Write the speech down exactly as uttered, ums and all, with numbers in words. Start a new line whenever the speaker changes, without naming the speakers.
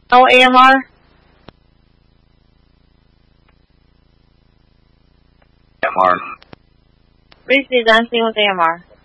Oh, A M R?
A M R.
Please be dancing with A M R.